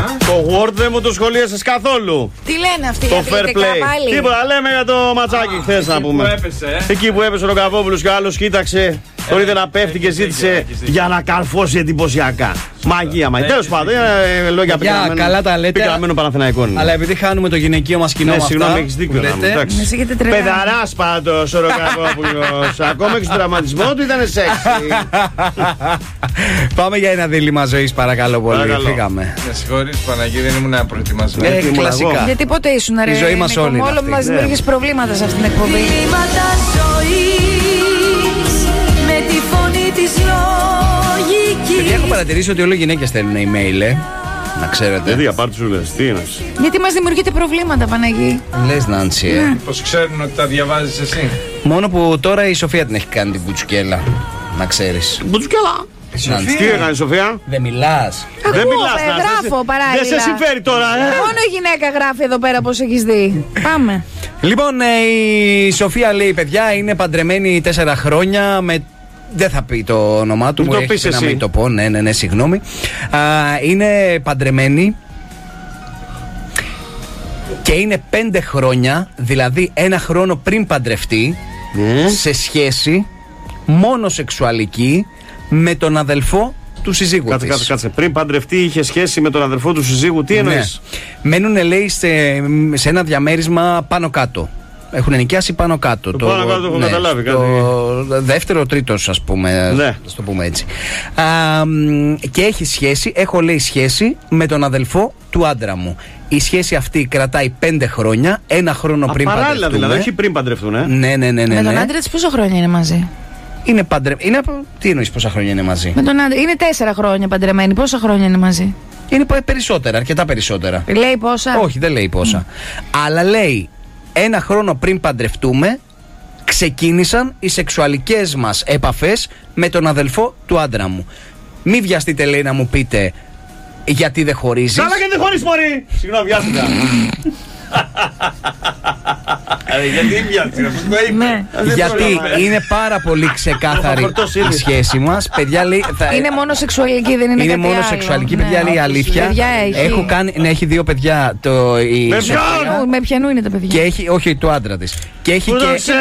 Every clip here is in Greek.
Το Word δεν μου το σχολίασες καθόλου. Τι λένε αυτοί το οι fair play. πάλι. Τίποτα, λέμε για το ματσάκι χθες να πούμε. Εκεί που έπεσε ο Καβόπουλος και ο άλλος κοίταξε. Τον είδε να πέφτει και ζήτησε για να καρφώσει εντυπωσιακά. Μαγεία, μαγεία. Τέλος πάντων, λόγια πικραμένων Παναθηναϊκών. Αλλά επειδή χάνουμε το γυναικείο μας κοινό. Ναι, συγγνώμη, έχεις δίκιο. Παιδαράς πάντως ο Ροκαβόπουλος. Ακόμα και στον τραυματισμό του ήταν σεξι. Πάμε για ένα δίλημμα ζωής, παρακαλώ πολύ. Φύγαμε. Με συγχωρείς Παναγί, δεν ήμουν προετοιμασμένο. Κλασικά. Γιατί πότε ήσουν, ρε? Η ζωή μας όλη. Όλο μας δημιουργείς προβλήματα σε αυτήν την εκπομπή. Διλήμματα ζωής με τη φωνή της λογικής. Παιδιά, έχω παρατηρήσει ότι όλοι οι γυναίκες στέλνουν email, να ξέρετε. Γιατί απάρτου σου λες, τι είναι. Γιατί μας δημιουργείτε προβλήματα, Παναγί. Λες, Νάντσι, Πώς ξέρουν ότι τα διαβάζεις εσύ? Μόνο που τώρα η Σοφία την έχει κάνει την μπουτσουκέλα, να ξέρεις. Μπουτσουκέλα. Τι έκανε η Σοφία? Δεν μιλάς. Δεν μιλάς, γράφω παράλληλα. Δεν σε συμφέρει τώρα, Μόνο η γυναίκα γράφει εδώ πέρα, πώς έχεις δει. Πάμε. Λοιπόν, η Σοφία λέει, παιδιά, είναι παντρεμένη 4 χρόνια με... Δεν θα πει το όνομά του, μου έχει να μην το πω, ναι, συγγνώμη. Είναι παντρεμένη και είναι 5 χρόνια, δηλαδή 1 χρόνο πριν παντρευτεί, σε σχέση μόνο σεξουαλική με τον αδελφό του συζύγου της. Κάτσε. Πριν παντρευτεί είχε σχέση με τον αδελφό του συζύγου, τι εννοείς? Μένουν, λέει, σε ένα διαμέρισμα πάνω κάτω. Έχουν νοικιάσει πάνω κάτω. Το πάνω κάτω το έχω καταλάβει. Το δεύτερο, τρίτος, ας πούμε. Ναι. Ας το πούμε έτσι. Και έχει σχέση, έχω, λέει, σχέση με τον αδελφό του άντρα μου. Η σχέση αυτή κρατάει 5 χρόνια, 1 χρόνο πριν παντρευτούν. Παράλληλα δηλαδή, όχι πριν παντρευτούν, Ναι. Με τον άντρα της πόσο χρόνια είναι μαζί? Είναι τι εννοείς πόσα χρόνια είναι μαζί? Με τον άντρα. Είναι 4 χρόνια παντρεμένοι. Πόσα χρόνια είναι μαζί? Είναι περισσότερα, αρκετά περισσότερα. Λέει πόσα? Όχι, δεν λέει πόσα. Αλλά λέει 1 χρόνο πριν παντρευτούμε, ξεκίνησαν οι σεξουαλικές μας επαφές με τον αδελφό του άντρα μου. Μη βιαστείτε, λέει, να μου πείτε γιατί δεν χωρίζεις. Καλά και δεν χωρίς, μωρή! Συγγνώμη, βιάστηκα. Γιατί βιάστηκα? Γιατί είναι πάρα πολύ ξεκάθαρη η σχέση μας. Παιδιά, λέει, είναι μόνο σεξουαλική, δεν είναι κάτι άλλο. Είναι μόνο σεξουαλική, παιδιά, λέει, αλήθεια. Έχω κάνει, έχει 2 παιδιά. Με ποιανού είναι τα παιδιά? Και έχει, όχι, το άντρα της. Και έχει το ξέρει!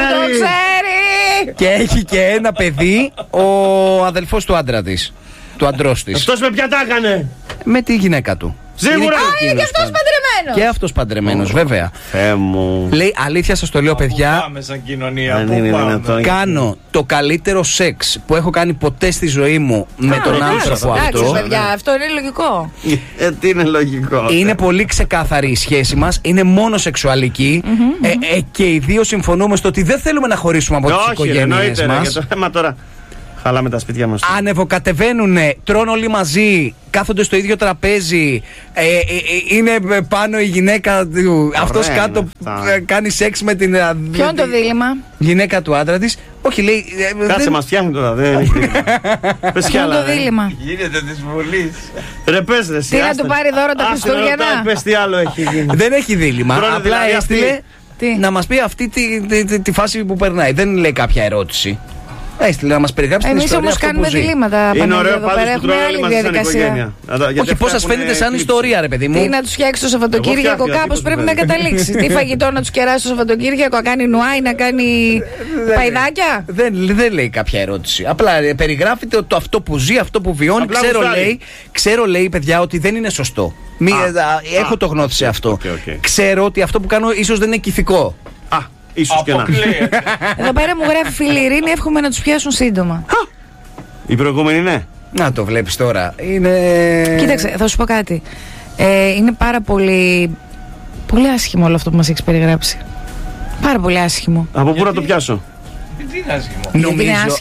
Και έχει και ένα παιδί, ο αδελφός του άντρα της. Του αντρός της. Αυτός με ποια τα έκανε? Με τη γυναίκα του. Σίγουρα! Είναι και αυτός παντρεμένος. Και αυτός παντρεμένος, βέβαια. Μου. Λέει, αλήθεια σας το λέω, παιδιά. Πάμε σαν κοινωνία. Κάνω το καλύτερο σεξ που έχω κάνει ποτέ στη ζωή μου με τον άνθρωπο αυτό. Παιδιά, αυτό είναι λογικό. Τι είναι λογικό? Είναι πολύ ξεκάθαρη η σχέση μας. Είναι μόνο σεξουαλική. Και οι δύο συμφωνούμε στο ότι δεν θέλουμε να χωρίσουμε από τις οικογένειες μας. Το θέμα τώρα. Χαλάμε τα σπίτια μας. Ανεβοκατεβαίνουνε, τρώνε όλοι μαζί, κάθονται στο ίδιο τραπέζι. Είναι πάνω η γυναίκα του. Αυτός κάτω κάνει σεξ με την. Ποιο είναι το δίλημμα? Γυναίκα του άντρα της. Όχι, λέει. Κάτσε, μας φτιάχνει τώρα. Δεν έχει δίλημμα. Ποιο είναι το δίλημμα? Γίνεται της βολής. Ρε πες, ρε. Τι να του πάρει δώρο τα Χριστούγεννα? Πες τι άλλο έχει γίνει. Δεν έχει δίλημμα. Απλά έστειλε να μας πει αυτή τη φάση που περνάει. Δεν λέει κάποια ερώτηση. Έστειλε να μας περιγράψει την ιστορία. Εμείς όμως κάνουμε διλήμματα. Είναι ωραίο πάντως που τρώνε όλοι μαζί σαν οικογένεια. Όχι, πώς σας φαίνεται σαν ιστορία, ρε παιδί μου? Τι να τους φτιάξει το Σαββατοκύριακο, κάπως πρέπει να καταλήξει. Τι φαγητό να τους κεράσει το Σαββατοκύριακο, να κάνει νουάι, να κάνει παϊδάκια? Δεν λέει κάποια ερώτηση. Απλά περιγράφεται το αυτό που ζει, αυτό που βιώνει. Ξέρω, λέει, παιδιά, ότι δεν είναι σωστό. Έχω το γνώθι σε αυτό. Ξέρω ότι αυτό που κάνω ίσως δεν είναι ηθικό. Ίσως και να. Εδώ πέρα μου γράφει φίλη Ειρήνη, εύχομαι να τους πιάσουν σύντομα. Η προηγούμενη ναι. Να το βλέπεις τώρα. Είναι... Κοίταξε, θα σου πω κάτι. Είναι πάρα πολύ άσχημο όλο αυτό που μας έχεις περιγράψει. Πάρα πολύ άσχημο. Από πού να το πιάσω? Τι είναι άσχημο? Νομίζω,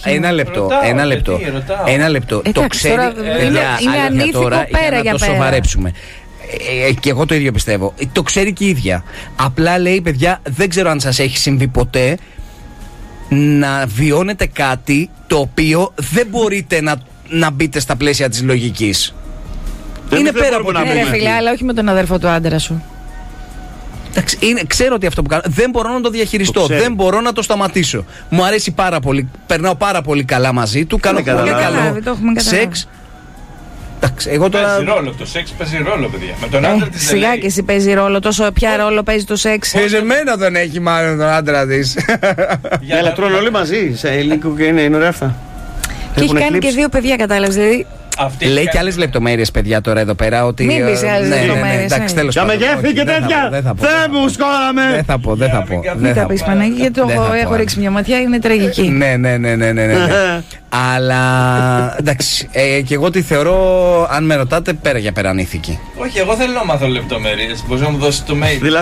ένα λεπτό. Το ξέρει, είναι ανήθικο πέρα για πέρα. Να το σοβαρέψουμε. Και εγώ το ίδιο πιστεύω. Το ξέρει και η ίδια. Απλά λέει, παιδιά, δεν ξέρω αν σας έχει συμβεί ποτέ να βιώνετε κάτι το οποίο δεν μπορείτε να μπείτε στα πλαίσια της λογικής. Είναι πέρα από την ναι, φίλε, αλλά όχι με τον αδερφό του άντρα σου. Εντάξει, ξέρω ότι αυτό που κάνω δεν μπορώ να το διαχειριστώ, δεν μπορώ να το σταματήσω. Μου αρέσει πάρα πολύ, περνάω πάρα πολύ καλά μαζί του, κάνω πολύ καλό σεξ. Εντάξει, εγώ τώρα. Παίζει ρόλο, το σεξ παίζει ρόλο, παιδιά. Με τον άντρα της Σιγά και εσύ παίζει ρόλο. Τόσο ποια ρόλο παίζει το σεξ. Εμένα τον έχει μάλλον τον άντρα τη. Αλλά τρώνε όλοι μαζί σε υλικό και είναι ωραία αυτά. Και έχει κάνει και 2 παιδιά, κατάλαβες. Δηλαδή. Λέει και άλλες λεπτομέρειες, παιδιά, τώρα εδώ πέρα. Ότι. Μην πεις άλλες λεπτομέρειες. Εντάξει, τέλος Για πάντων. μεγέθη και τέτοια. Δεν μου σκόραμε. Δεν θα πω. Μην τα πεις, Παναγί, γιατί έχω ρίξει μια ματιά, είναι τραγική. Ναι. Αλλά εντάξει, και εγώ τη θεωρώ, αν με ρωτάτε, πέρα για περανήθικη. Όχι, εγώ θέλω να μάθω λεπτομέρειες. Μπορείς να μου δώσεις το mail. Δηλαδή.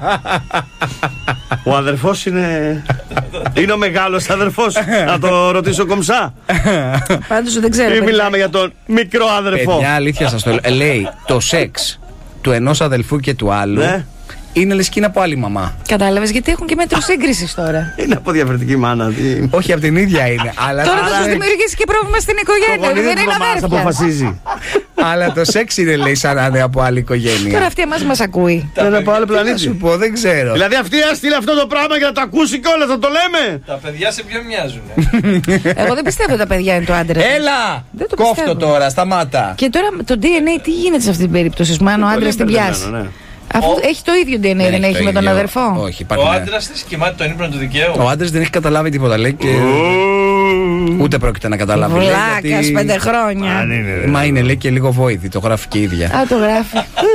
Ο αδερφός είναι. Είναι ο μεγάλος αδερφός. Να το ρωτήσω κομψά. Πάντως δεν ξέρω. Ή μιλάμε για τον μικρό αδερφό. Παιδιά, αλήθεια σας το λέω. Λέει το σεξ του ενός αδελφού και του άλλου είναι λες και είναι από άλλη μαμά. Κατάλαβες, γιατί έχουν και μέτρο σύγκρισης τώρα. Είναι από διαφορετική μάνα. Όχι, από την ίδια είναι. Αλλά Τώρα θα τους δημιουργήσει και πρόβλημα στην οικογένεια. Δεν είναι αδέρφια. Αποφασίζει. Αλλά το σεξ είναι, λέει, σαν να είναι από άλλη οικογένεια. Τώρα αυτή εμάς μας ακούει. Είναι από άλλο Να σου πλανήτη. πω, δεν ξέρω. Δηλαδή αυτή έστειλε αυτό το πράγμα για να το ακούσει κιόλας, θα το λέμε. Τα παιδιά σε ποιον μοιάζουν. Εγώ δεν πιστεύω τα παιδιά είναι το άντρα. Έλα! Δεν το Κόφτο πιστεύω. τώρα, σταμάτα. Και τώρα το DNA τι γίνεται σε αυτή την περίπτωση, μάλλον ο άντρας την πιάσει. Αφού έχει το ίδιο DNA, δεν έχει με τον αδερφό. Όχι, Ο άντρας της κοιμάται τον ύπνο του δικαίου. Ο άντρας δεν έχει καταλάβει τίποτα, λέει, και ούτε πρόκειται να καταλάβει. λέει, Βλάκας, γιατί- 5 χρόνια. Μα είναι, λέει, και λίγο βόηδη, το γράφει και η ίδια. Α, το γράφει.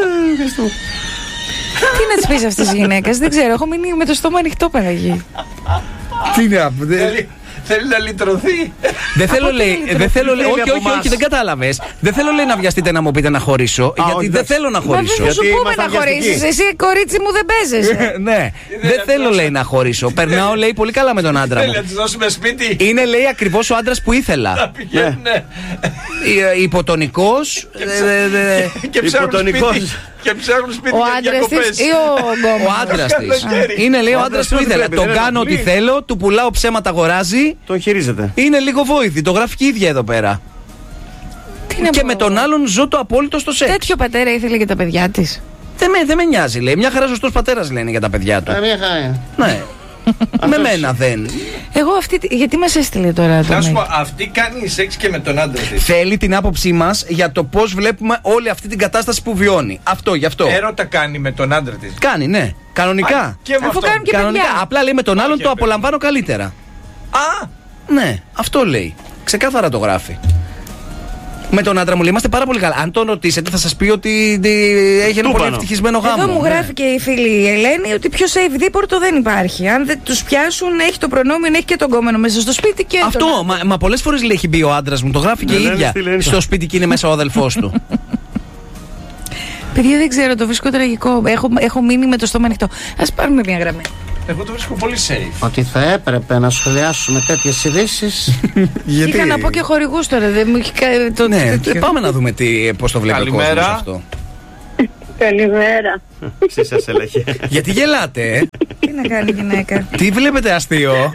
Τι να της πεις αυτής της γυναίκας, δεν ξέρω. Έχω μείνει με το στόμα ανοιχτό, Παναγί. Τι να πω, Θέλει να λυτρωθεί. δεν θέλω, λέει, δεν θέλω, λέει, θέλει όχι, από όχι, εμάς. όχι, δεν κατάλαβες. Δεν θέλω, λέει, να βιαστείτε να μου πείτε να χωρίσω, γιατί όχι, δεν εντάξει. θέλω να Μα χωρίσω. δεν θα σου Γιατί πούμε ήμασταν να χωρίσεις. βιαστικοί. Εσύ, κορίτσι μου, δεν παίζεσαι. Ναι, δεν θέλω, λέει, να χωρίσω. Περνάω, λέει, πολύ καλά με τον άντρα Θέλει να μου. της δώσουμε σπίτι. Είναι, λέει, ακριβώς ο άντρας που ήθελα. Να πηγαίνουνε. Υποτονικός. Και ψάχνουν Υποτονικός. σπίτι. Και ψάχνουν σπίτι Ο για άντρας διακοπές. της ή ο Ο γκόμενος. άντρας της. Καλοκαίρι. Είναι, λέει, ο Ο άντρας άντρας που του ήθελα. δεν Τον πρέπει, κάνω δεν ό,τι θέλω, του πουλάω ψέματα, αγοράζει. Τον χειρίζεται. Είναι λίγο βόηθη. Το γράφει και η ίδια εδώ πέρα. Τι να Και πω. με τον άλλον ζω το απόλυτο στο σεξ. Τέτοιο πατέρα ήθελε για τα παιδιά της. Δεν με νοιάζει, λέει. Μια χαρά σωστός πατέρας λένε για τα παιδιά του. Μια χαρά. Ναι. Με μένα δεν. Εγώ αυτή. Γιατί μας έστειλε τώρα το Να σου mail? πω, αυτή κάνει σεξ και με τον άντρα της. Θέλει την άποψή μας για το πώς βλέπουμε όλη αυτή την κατάσταση που βιώνει. Αυτό, γι' αυτό. Έρωτα κάνει με τον άντρα της. Κάνει, ναι. Κανονικά. Και με Αφού αυτό. κάνουν και Κανονικά. παιδιά. Απλά λέει με τον άλλον Όχι, το παιδί. απολαμβάνω καλύτερα. Α! Ναι, αυτό λέει. Ξεκάθαρα το γράφει. Με τον άντρα μου λέει είμαστε πάρα πολύ καλά. Αν τον ρωτήσετε, θα σας πει ότι έχει ένα πολύ πάνω. ευτυχισμένο γάμο. Εδώ μου Ναι. γράφει και η φίλη η Ελένη ότι πιο safe δίπορτο δεν υπάρχει. Αν δεν τους πιάσουν, έχει το προνόμιο να έχει και τον κόμενο μέσα στο σπίτι και Αυτό, μα πολλές φορές λέει έχει μπει ο άντρας μου, το γράφει και η Ναι, ίδια. στη λένε. Στο σπίτι και είναι μέσα ο αδελφός του. Παιδιά, δεν ξέρω, το βρίσκω τραγικό. Έχω μείνει με το στόμα ανοιχτό. Ας πάρουμε μια γραμμή. Εγώ το βρίσκω πολύ safe. Ότι θα έπρεπε να σχολιάσουμε τέτοιες ειδήσεις. Είχα να πω και χορηγούς τώρα, δεν μου έχει κάνει το Ναι, τέτοιο. πάμε να δούμε πώς το βλέπει ο κόσμος Καλημέρα. αυτό. Καλημέρα. Σε σας έλεγε. Γιατί γελάτε, Τι να κάνει η γυναίκα. τι βλέπετε αστείο.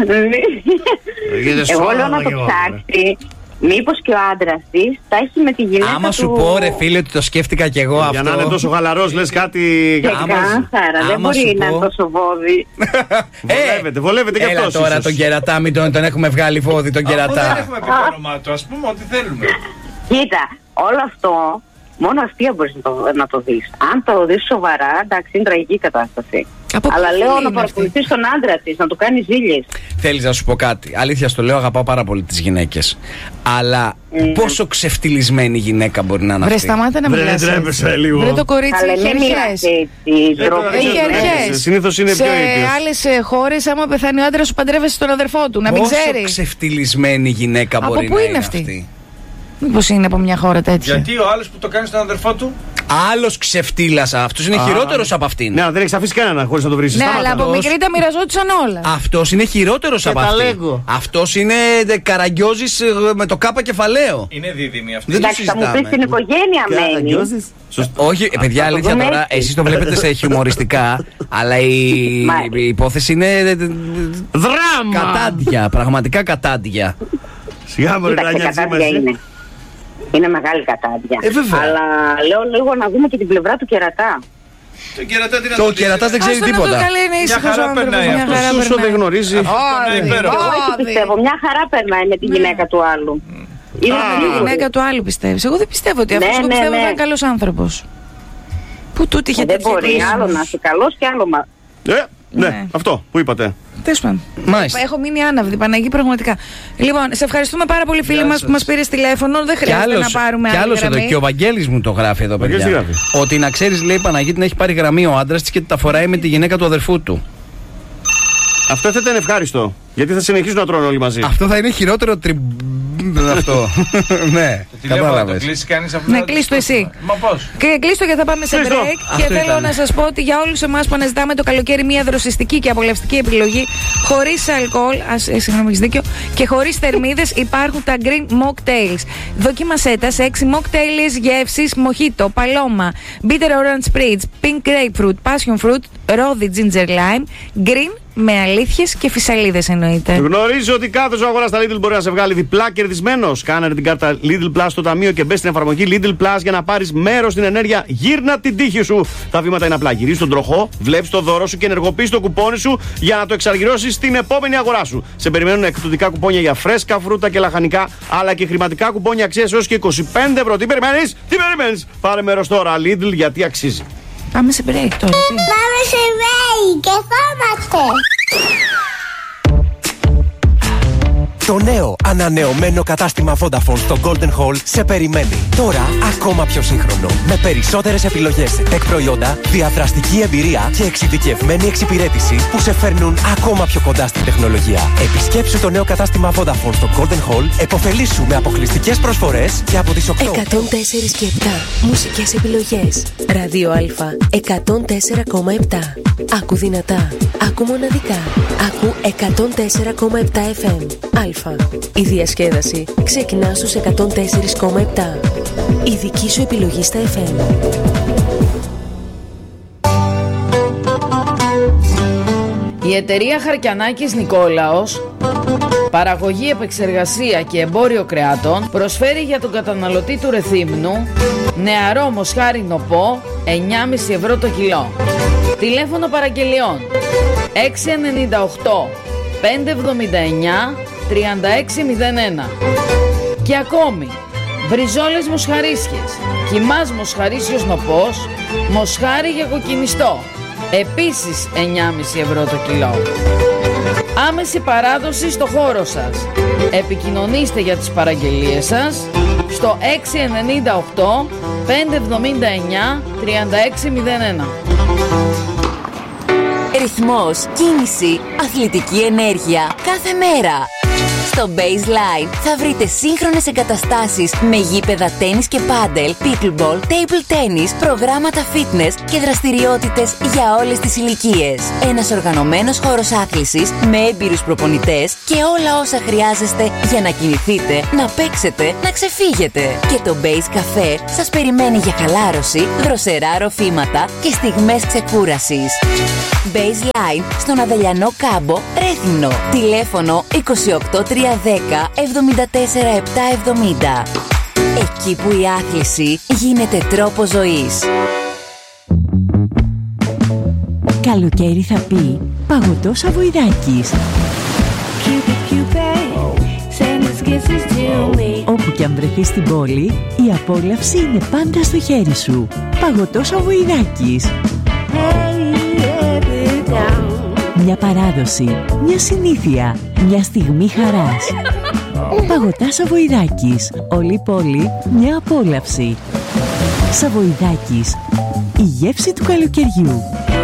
Εγώ λέω να το ψάξει. Μήπως και ο άντρας της τα έχει με τη γυναίκα Άμα σου του. πω, ρε φίλε, ότι το σκέφτηκα κι εγώ Για να είναι αυτό. τόσο χαλαρός, λες κάτι. Ξεκάθαρα, δεν άμα σου μπορεί να πω- είναι τόσο βόδι. Βολεύεται και Έλα αυτός. τώρα ίσως. τον κερατά, μην τον έχουμε βγάλει βόδι τον Αφού δεν κερατά. έχουμε πει το όνομά του, ας πούμε ό,τι θέλουμε. Κοίτα, όλο αυτό μόνο αστεία μπορείς να το δεις. Αν το δεις σοβαρά, εντάξει, είναι τραγική κατάσταση. Από Αλλά πού λέω είναι να αυτή? παρακολουθείς τον άντρα της, να του κάνει ζήλιες. Θέλεις να σου πω κάτι. Αλήθεια στο λέω, αγαπάω πάρα πολύ τις γυναίκες. Αλλά πόσο ξεφτυλισμένη γυναίκα μπορεί να είναι Βρε, αυτή. σταμάτα να Βρε, μιλάς τρέπεσαι έτσι. λίγο. Βρε, το κορίτσι Αλλά έχει μην μιλάς αρχές. έτσι, ντροπή. Έχει αρχές. Συνήθως είναι Σε πιο ήπιος. άλλες χώρες, άμα πεθάνει ο άντρας σου, παντρεύεσαι στον αδερφό του. Να μην Πόσο ξέρει. ξεφτυλισμένη γυναίκα Από μπορεί πού να είναι είναι αυτή? αυτή. Μήπως είναι από μια χώρα τέτοια. Γιατί ο άλλος που το κάνει στον αδερφό του. Άλλος ξεφτύλας, αυτός είναι χειρότερος από αυτήν. Ναι, αλλά δεν έχεις αφήσει κανέναν χωρίς να το βρεις. Ναι, Σταμάτα. αλλά από αυτός. μικρή τα μοιραζόντουσαν όλα. Αυτός είναι χειρότερος από τα αυτήν. λέγω. Αυτός είναι καραγκιόζης με το κάπα κεφαλαίο. Είναι δίδυμη αυτή. Δεν το Εντάξει, θα μου συζητάμε. πεις την οικογένεια μένει. Καραγκιόζης. Σωστό. Όχι, παιδιά, αλήθεια δούμε τώρα, έτσι. εσείς το βλέπετε σε χιουμοριστικά, αλλά η υπόθεση είναι Δράμα! κατάντια, πραγματικά κατάντια. Σιγά μωρέ, Κοίταξε, Ράνια, κατάντια είμαστε. είναι. Είναι μεγάλη κατάντια. Βέβαια. Αλλά λέω λίγο να δούμε και την πλευρά του κερατά. Τον κερατά τι να Το το δεις. κερατάς δεν ξέρει Άστο να το τίποτα. καλέ, είναι ήσυχος χαρά ο άνθρωπος, περνάει μια αυτός. χαρά Όσο δεν περνάει. γνωρίζει. Άδει, υπέροχο. Εγώ έτσι άδει. πιστεύω, μια χαρά περνάει με τη γυναίκα του άλλου. Η γυναίκα του άλλου πιστεύεις? Εγώ δεν πιστεύω ότι αυτός, εγώ πιστεύω ότι ήταν καλός άνθρωπος. Που τούτη είχε τέτοια Δεν μπορεί άλλο να είσαι καλός και άλλο ναι, αυτό που είπατε. Τέλος πάντων. Έχω μείνει άναυδη, Παναγή, πραγματικά. Λοιπόν, σε ευχαριστούμε πάρα πολύ, φίλοι μας, που μας πήρες τηλέφωνο. Δεν χρειάζεται να πάρουμε άλλη γραμμή. Και ο Βαγγέλης μου το γράφει εδώ, παιδιά. Ότι να ξέρεις, λέει, Παναγή, την έχει πάρει γραμμή ο άντρας της και τα φοράει με τη γυναίκα του αδερφού του. Αυτό θα ήταν ευχάριστο. Γιατί θα συνεχίσουν να τρώνε όλοι μαζί. Αυτό θα είναι χειρότερο αυτό. Ναι, κατάλαβες. Να κλείσει το εσύ. Μα πώς? Κλείσει το, γιατί θα πάμε σε break. Και θέλω να σας πω ότι για όλους εμάς που αναζητάμε το καλοκαίρι μια δροσιστική και απολαυστική επιλογή χωρίς αλκοόλ, συγγνώμη, έχεις δίκιο, και χωρίς θερμίδες, υπάρχουν τα Green Mocktails. Δοκίμασέ τα σε 6 mocktails γεύσεις: Mojito, Paloma, Bitter Orange Spritz, Pink Grapefruit, Passion Fruit, Rosy Ginger Lime, Green, με αλήθειες και φυσαλίδες εννοείται. Γνωρίζω ότι κάθε σου αγορά στα Lidl μπορεί να σε βγάλει διπλά κερδισμένος. Κάνε την κάρτα Lidl Plus στο ταμείο και μπες στην εφαρμογή Lidl Plus για να πάρεις μέρος στην ενέργεια. Γύρνα την τύχη σου. Τα βήματα είναι απλά. Γυρίζεις τον τροχό, βλέπεις το δώρο σου και ενεργοποιείς το κουπόνι σου για να το εξαργυρώσεις στην επόμενη αγορά σου. Σε περιμένουν εκπτωτικά κουπόνια για φρέσκα φρούτα και λαχανικά, αλλά και χρηματικά κουπόνια αξίας έως και 25 ευρώ. Τι περιμένεις? Πάρε μέρος τώρα, Lidl, γιατί αξίζει. Πάμε σε break τώρα. Πάμε σε break και φάμαστε. Το νέο ανανεωμένο κατάστημα Vodafone στο Golden Hall σε περιμένει. Τώρα ακόμα πιο σύγχρονο. Με περισσότερες επιλογές σε tech προϊόντα, διαδραστική εμπειρία και εξειδικευμένη εξυπηρέτηση που σε φέρνουν ακόμα πιο κοντά στην τεχνολογία. Επισκέψου το νέο κατάστημα Vodafone στο Golden Hall, επωφελήσου με αποκλειστικές προσφορές και από τις 8. 104 και 7. Μουσικές επιλογές. Ράδιο Α 104,7. Άκου δυνατά. Άκου μοναδικά. Άκου 104,7 FM. Α. Η διασκέδαση ξεκινά στους 104,7. Η δική σου επιλογή στα FM. Η εταιρεία Χαρκιανάκης Νικόλαος, παραγωγή, επεξεργασία και εμπόριο κρεάτων, προσφέρει για τον καταναλωτή του Ρεθύμνου νεαρό μοσχάρι νοπό 9,5 ευρώ το κιλό. Τηλέφωνο παραγγελιών 698 579 3601. Και ακόμη μπριζόλες μοσχαρίσιες, κιμάς μοσχαρίσιος νοπός, μοσχάρι για κοκκινιστό, επίσης 9,5 ευρώ το κιλό. Άμεση παράδοση στο χώρο σας. Επικοινωνήστε για τις παραγγελίες σας στο 698 579 3601. Ρυθμός, κίνηση, αθλητική ενέργεια κάθε μέρα. Στο Baseline θα βρείτε σύγχρονες εγκαταστάσεις με γήπεδα τένις και πάντελ, pickleball, table tennis, προγράμματα fitness και δραστηριότητες για όλες τις ηλικίες. Ένας οργανωμένος χώρος άθλησης με έμπειρους προπονητές και όλα όσα χρειάζεστε για να κινηθείτε, να παίξετε, να ξεφύγετε. Και το Base Café σας περιμένει για χαλάρωση, δροσερά ροφήματα και στιγμές ξεκούρασης. Baseline στον Αδελιανό Κάμπο, Ρέθυμνο. Τηλέφωνο 28310 74 770. Εκεί που η άθληση γίνεται τρόπο ζωής. Καλοκαίρι θα πει παγωτό Σαβοϊδάκης. Όπου κι αν βρεθεί στην πόλη, η απόλαυση είναι πάντα στο χέρι σου. Παγωτό Σαβοϊδάκης. Μια παράδοση, μια συνήθεια, μια στιγμή χαράς. Παγωτά Σαβοϊδάκης. Όλη η πόλη, μια απόλαυση. Σαβοϊδάκης. Η γεύση του καλοκαιριού.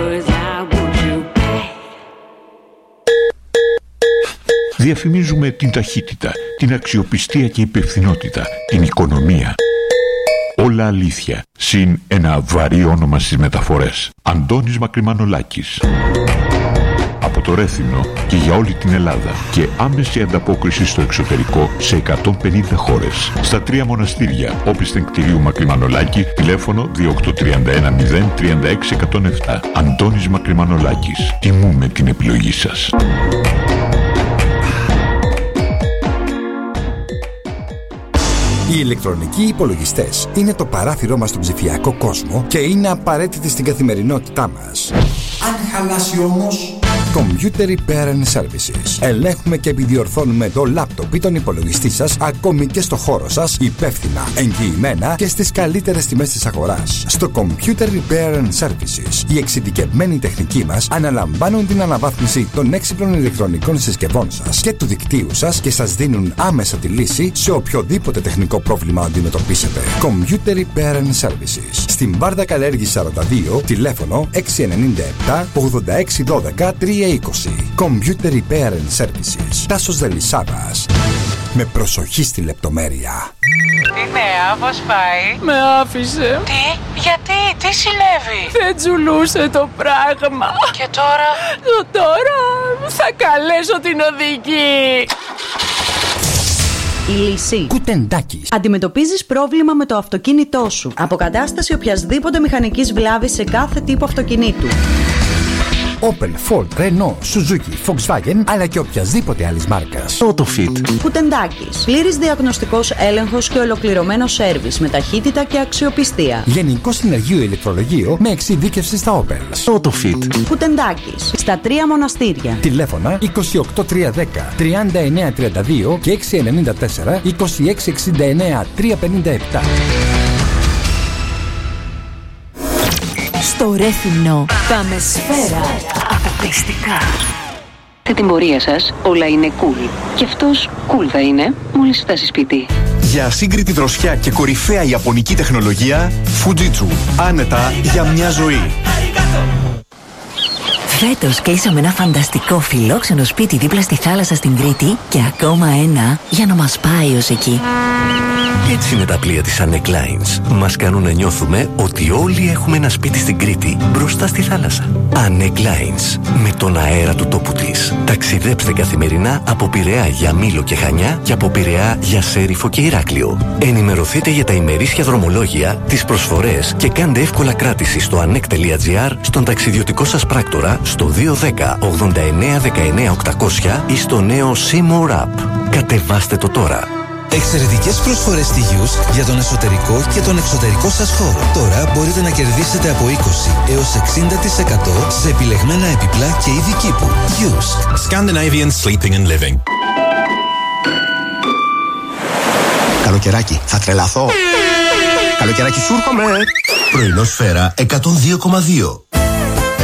Διαφημίζουμε την ταχύτητα, την αξιοπιστία και υπευθυνότητα, την οικονομία. Όλα αλήθεια, συν ένα βαρύ όνομα στις μεταφορές. Αντώνης Μακρυμανολάκης. Από το Ρέθυμνο και για όλη την Ελλάδα και άμεση ανταπόκριση στο εξωτερικό σε 150 χώρες. Στα 3 μοναστήρια, όπισθεν κτηρίου Μακρυμανολάκη, τηλέφωνο 2831 036 107. Αντώνης Μακρυμανολάκης. Τιμούμε την επιλογή σας. Οι ηλεκτρονικοί υπολογιστές είναι το παράθυρό μας στον ψηφιακό κόσμο και είναι απαραίτητοι στην καθημερινότητά μας. Αν χαλάσει όμως, Computer Repair and Services. Ελέγχουμε και επιδιορθώνουμε το λάπτοπ ή τον υπολογιστή σας, ακόμη και στο χώρο σας, υπεύθυνα, εγγυημένα και στις καλύτερες τιμές της αγοράς. Στο Computer Repair and Services, οι εξειδικευμένοι τεχνικοί μας αναλαμβάνουν την αναβάθμιση των έξυπνων ηλεκτρονικών συσκευών σας και του δικτύου σας και σας δίνουν άμεσα τη λύση σε οποιοδήποτε τεχνικό πρόβλημα αντιμετωπίσετε. Computer Repair and Services. Στην Βάρδα Καλέργη 42, τηλέφωνο 697 86 12 320. Computer Repair and Services. Τάσος Δελισσάβας. Με προσοχή στη λεπτομέρεια. Τι νέα, πώς πάει? Με άφησε. Τι, γιατί, τι συνέβη? Δεν τζουλούσε το πράγμα. Και τώρα? Τώρα θα καλέσω την οδηγή. Η λύση. Κουτεντάκης. Αντιμετωπίζεις πρόβλημα με το αυτοκίνητό σου. Αποκατάσταση οποιασδήποτε μηχανικής βλάβης σε κάθε τύπο αυτοκινήτου. Opel, Ford, Renault, Suzuki, Volkswagen, αλλά και οποιασδήποτε άλλης μάρκας. Autofit. Κουτεντάκης. Πλήρης διαγνωστικός έλεγχος και ολοκληρωμένο σέρβις με ταχύτητα και αξιοπιστία. Γενικό συνεργείο ηλεκτρολογείο με εξειδίκευση στα Opel. Autofit. Κουτεντάκης. Στα 3 μοναστήρια. Τηλέφωνα 28310 3932 και 694 2669 357. Στο Ρέθυμνο πάμε σφαίρα αποκλειστικά. Σε την πορεία σας όλα είναι cool. Και αυτός cool θα είναι μόλις φτάσει σπίτι. Για ασύγκριτη δροσιά και κορυφαία ιαπωνική τεχνολογία, Fujitsu. Άνετα για μια ζωή. Φέτος κλείσαμε ένα φανταστικό φιλόξενο σπίτι δίπλα στη θάλασσα στην Κρήτη και ακόμα ένα για να μας πάει ως εκεί. Έτσι είναι τα πλοία της Anek Lines. Μας κάνουν να νιώθουμε ότι όλοι έχουμε ένα σπίτι στην Κρήτη μπροστά στη θάλασσα. Anek Lines. Με τον αέρα του τόπου της. Ταξιδέψτε καθημερινά από Πειραιά για Μήλο και Χανιά και από Πειραιά για Σέριφο και Ηράκλειο. Ενημερωθείτε για τα ημερήσια δρομολόγια, τις προσφορές και κάντε εύκολα κράτηση στο anek.gr, στον ταξιδιωτικό σας πράκτορα, στο 210 89 19 800 ή στο νέο Seymour App. Κατεβάστε το τώρα. Εξαιρετικές προσφορές στη Yus για τον εσωτερικό και τον εξωτερικό σας χώρο. Τώρα μπορείτε να κερδίσετε από 20 έως 60% σε επιλεγμένα επιπλά και είδη κήπου. Yus. Scandinavian Sleeping and Living. Καλοκαιράκι, θα τρελαθώ. Καλοκαιράκι, σου έρχομαι. Πρωινό Σφαίρα 102,2.